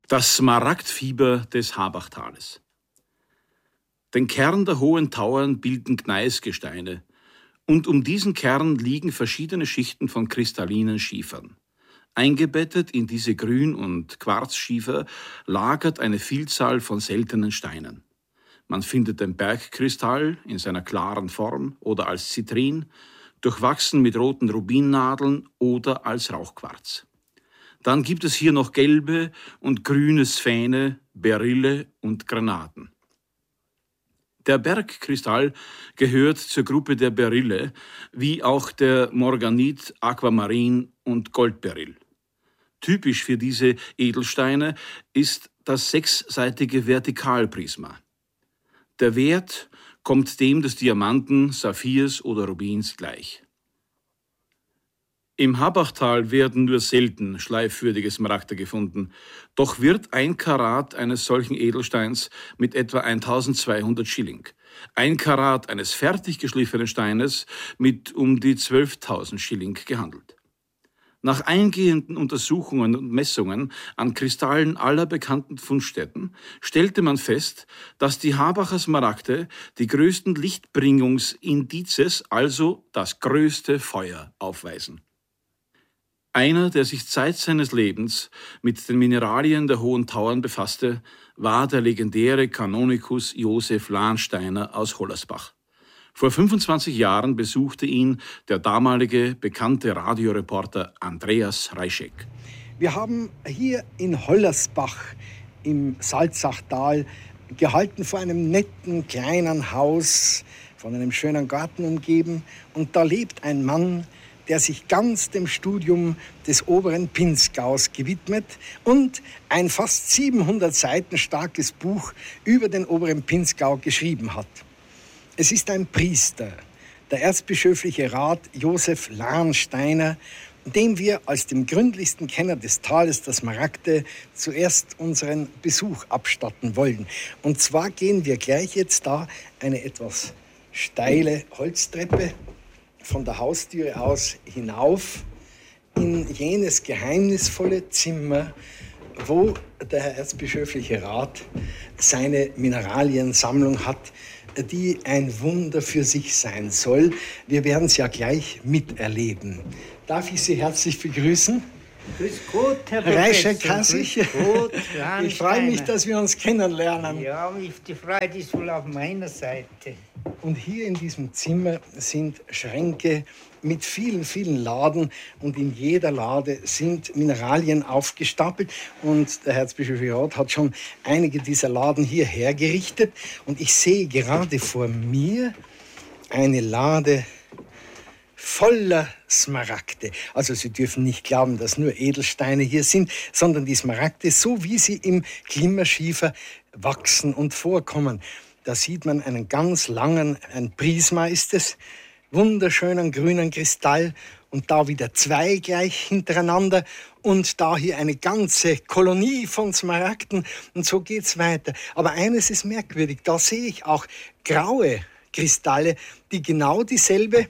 Das Smaragdfieber des Habachtales. Den Kern der hohen Tauern bilden Gneisgesteine, und um diesen Kern liegen verschiedene Schichten von kristallinen Schiefern. Eingebettet in diese Grün- und Quarzschiefer lagert eine Vielzahl von seltenen Steinen. Man findet den Bergkristall in seiner klaren Form oder als Zitrin, durchwachsen mit roten Rubinnadeln oder als Rauchquarz. Dann gibt es hier noch gelbe und grüne Sphäne, Berylle und Granaten. Der Bergkristall gehört zur Gruppe der Berylle, wie auch der Morganit, Aquamarin und Goldberyl. Typisch für diese Edelsteine ist das sechsseitige Vertikalprisma. Der Wert kommt dem des Diamanten, Saphirs oder Rubins gleich. Im Habachtal werden nur selten schleifwürdige Smaragde gefunden, doch wird 1 Karat eines solchen Edelsteins mit etwa 1200 Schilling, 1 Karat eines fertig geschliffenen Steines mit um die 12.000 Schilling gehandelt. Nach eingehenden Untersuchungen und Messungen an Kristallen aller bekannten Fundstätten stellte man fest, dass die Habacher Smaragde die größten Lichtbringungsindizes, also das größte Feuer, aufweisen. Einer, der sich Zeit seines Lebens mit den Mineralien der Hohen Tauern befasste, war der legendäre Kanonikus Josef Lahnsteiner aus Hollersbach. Vor 25 Jahren besuchte ihn der damalige bekannte Radioreporter Andreas Reischek. Wir haben hier in Hollersbach im Salzachtal gehalten vor einem netten kleinen Haus, von einem schönen Garten umgeben. Und da lebt ein Mann, der sich ganz dem Studium des oberen Pinzgaus gewidmet und ein fast 700 Seiten starkes Buch über den oberen Pinzgau geschrieben hat. Es ist ein Priester, der erzbischöfliche Rat Josef Lahnsteiner, dem wir als dem gründlichsten Kenner des Tales der Smaragde zuerst unseren Besuch abstatten wollen. Und zwar gehen wir gleich jetzt da eine etwas steile Holztreppe von der Haustüre aus hinauf in jenes geheimnisvolle Zimmer, wo der Herr Erzbischöfliche Rat seine Mineraliensammlung hat, die ein Wunder für sich sein soll. Wir werden es ja gleich miterleben. Darf ich Sie herzlich begrüßen? Grüß Gott, Herr Reischek, Professor. Grüß Gott, ich freue mich, dass wir uns kennenlernen. Ja, die Freude ist wohl auf meiner Seite. Und hier in diesem Zimmer sind Schränke mit vielen, vielen Laden. Und in jeder Lade sind Mineralien aufgestapelt. Und der Erzbischöfliche Rat hat schon einige dieser Laden hier hergerichtet. Und ich sehe gerade vor mir eine Lade voller Smaragde. Also Sie dürfen nicht glauben, dass nur Edelsteine hier sind, sondern die Smaragde, so wie sie im Glimmerschiefer wachsen und vorkommen. Da sieht man einen ganz langen, ein Prisma ist es, wunderschönen grünen Kristall und da wieder 2 gleich hintereinander und da hier eine ganze Kolonie von Smaragden und so geht's weiter. Aber eines ist merkwürdig, da sehe ich auch graue Kristalle, die genau dieselbe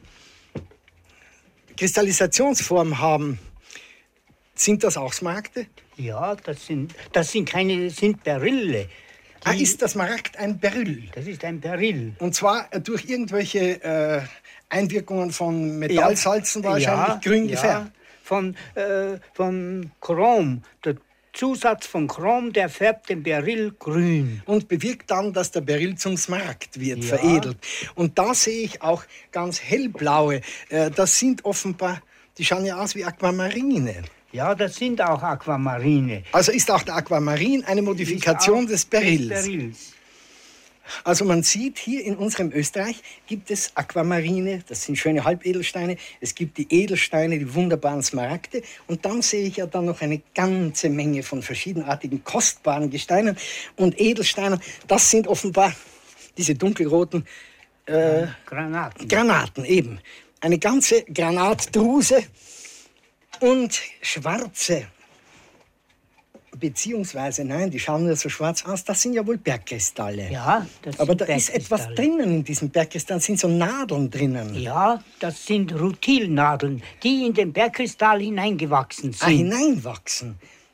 Kristallisationsform haben. Sind das auch Smaragde? Ja, das sind Berylle. Ist der Smaragd ein Beryl? Das ist ein Beryl. Und zwar durch irgendwelche Einwirkungen von Metallsalzen wahrscheinlich grün gefärbt? Von Chrom. Der Zusatz von Chrom, der färbt den Beryl grün. Und bewirkt dann, dass der Beryl zum Smaragd wird, veredelt. Und da sehe ich auch ganz hellblaue. Das sind offenbar, die schauen ja aus wie Aquamarine. Ja, das sind auch Aquamarine. Also ist auch der Aquamarin eine Modifikation des Beryls. Also man sieht, hier in unserem Österreich gibt es Aquamarine, das sind schöne Halbedelsteine. Es gibt die Edelsteine, die wunderbaren Smaragde. Und dann sehe ich ja dann noch eine ganze Menge von verschiedenartigen kostbaren Gesteinen und Edelsteinen. Das sind offenbar diese dunkelroten Granaten eben. Eine ganze Granatdruse und schwarze. Beziehungsweise, nein, die schauen nur so schwarz aus. Das sind ja wohl Bergkristalle. Ja, das sind Aber da ist etwas drinnen in diesen Bergkristallen. Sind so Nadeln drinnen. Ja, das sind Rutilnadeln, die in den Bergkristall hineingewachsen sind. Hineinwachsen.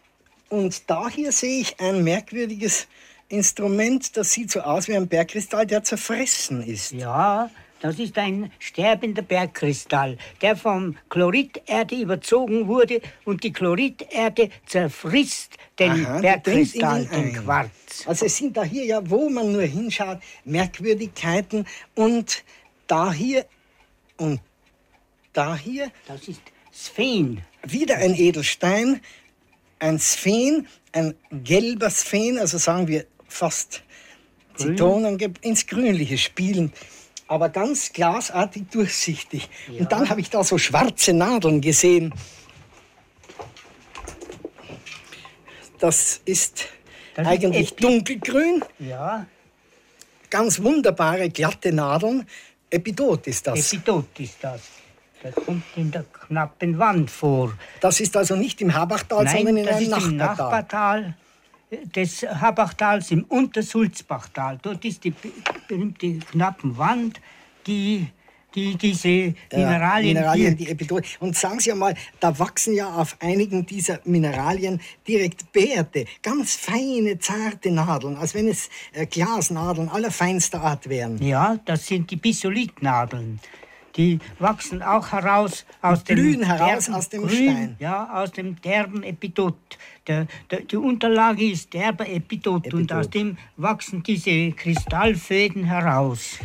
Und da hier sehe ich ein merkwürdiges Instrument, das sieht so aus wie ein Bergkristall, der zerfressen ist. Ja, das ist ein sterbender Bergkristall, der vom Chloriderde überzogen wurde und die Chloriderde zerfrisst den Bergkristall, den Quarz. Also es sind da hier ja, wo man nur hinschaut, Merkwürdigkeiten und da hier und da hier. Das ist Sphen. Wieder ein Edelstein, ein Sphen, ein gelber Sphen, also sagen wir fast Zitonen, ins Grünliche spielen. Aber ganz glasartig durchsichtig. Ja. Und dann habe ich da so schwarze Nadeln gesehen. Das ist eigentlich dunkelgrün. Ja. Ganz wunderbare, glatte Nadeln. Epidot ist das. Epidot ist das. Das kommt in der knappen Wand vor. Das ist also nicht im Habachtal, sondern in einem Nachbartal. Im Nachbartal des Habachtals, im Untersulzbachtal. Dort ist die berühmte knappen Wand, die diese Mineralien die Epidot. Und sagen Sie einmal, da wachsen ja auf einigen dieser Mineralien direkt Beerte, ganz feine, zarte Nadeln, als wenn es Glasnadeln allerfeinster Art wären. Ja, das sind die Bisolitnadeln. Die wachsen auch heraus aus dem Stein. Ja, aus dem derben Epidot. Die Unterlage ist derber Epidot und aus dem wachsen diese Kristallfäden heraus.